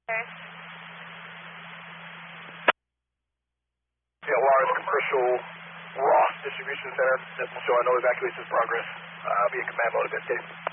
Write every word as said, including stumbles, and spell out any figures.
Okay. Yeah, Lars Commercial Ross Distribution Center. This will show no evacuation progress uh, via command mode investigation.